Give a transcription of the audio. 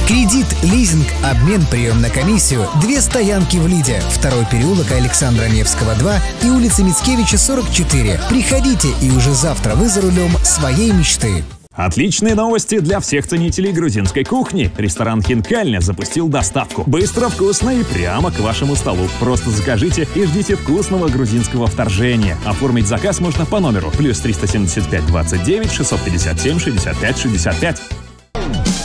Кредит, лизинг, обмен, прием на комиссию. 2 стоянки в Лиде. 2-й переулок Александра Невского, 2 и улица Мицкевича, 44. Приходите, и уже завтра вы за рулем своей мечты. Отличные новости для всех ценителей грузинской кухни. Ресторан «Хинкальня» запустил доставку. Быстро, вкусно и прямо к вашему столу. Просто закажите и ждите вкусного грузинского вторжения. Оформить заказ можно по номеру +375 29 657 65 65.